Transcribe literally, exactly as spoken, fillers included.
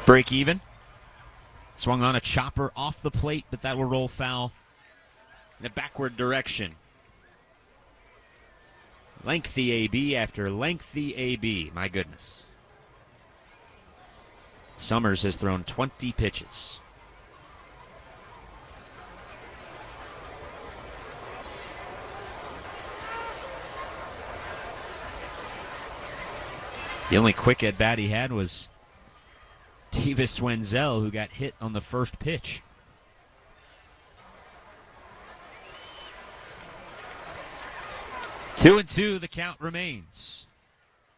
Break even. Swung on a chopper off the plate, but that will roll foul in a backward direction. Lengthy A B after lengthy A B. My goodness. Summers has thrown twenty pitches. The only quick at bat he had was Davis Wenzel, who got hit on the first pitch. Two and two, the count remains.